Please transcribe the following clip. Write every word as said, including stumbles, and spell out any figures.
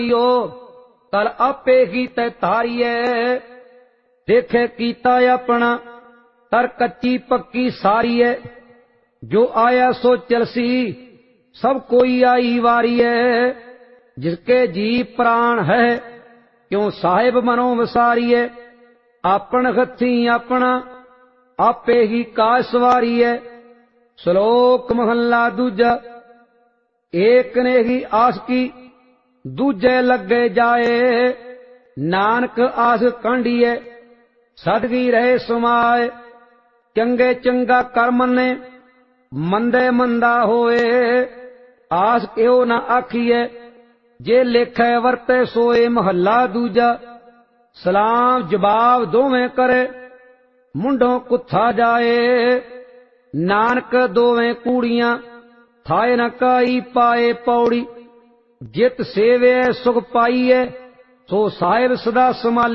कल आपे ही तै तारिए। देखे कीता अपना तर कच्ची पक्की सारी है। जो आया सो चलसी सब कोई आई वारी है। जिसके जी प्राण है क्यों साहिब मनो वसारी है। आपन हथी अपना आपे ही काज सवारी है। श्लोक महला दूजा। एक ने ही आस की दूजे लगे जाए। नानक आस कांढिए सदगी रहे समाए। चंगे चंगा कर्म ने मंदे मंदा होए। आस क्यों न आखिए जे लेखे वरते सोए। महला दूजा। सलाम जवाब दोवें करे मुंडों कुत्था जाए। नानक दोवें कूड़ियां थाए न काई पाए पौड़ी। जित सेवे सुख पाईए सो साहिब सदा संभाली।